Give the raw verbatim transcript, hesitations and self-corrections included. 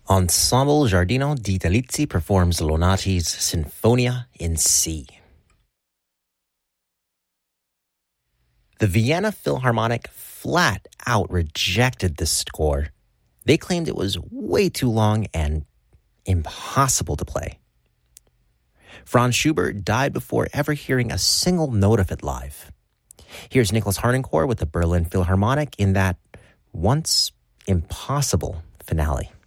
Ensemble Giardino di Talizzi performs Lonati's Sinfonia in C. The Vienna Philharmonic flat out rejected this score. They claimed it was way too long and impossible to play. Franz Schubert died before ever hearing a single note of it live. Here's Nicholas Harnoncourt with the Berlin Philharmonic in that once impossible finale.